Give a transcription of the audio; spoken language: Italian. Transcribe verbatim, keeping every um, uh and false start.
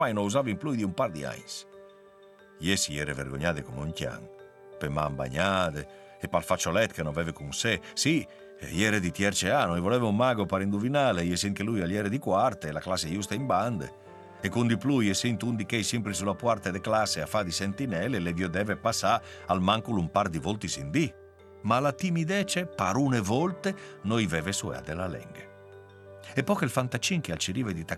ma non usavi più di un par di anni. Ie si era vergognate come un chian, per man bagnate e par facciolet che non aveva con sé. Sì, ieri di terzo anno e voleva un mago per indovinare, e sente che lui all'ieri di quarta e la classe giusta in bande. E con di più e sento un di che sempre sulla porta de classe a fa di sentinelle le dio deve passare al mancul un par di volti sin di. Ma la timidece par une volte noi veve su della lenghe. E poi che il fantacinque al cirive di